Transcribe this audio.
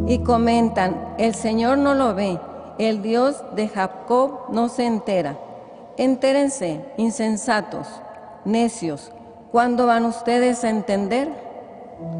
y comentan, el Señor no lo ve, el Dios de Jacob no se entera. Entérense, insensatos, necios, ¿cuándo van ustedes a entender?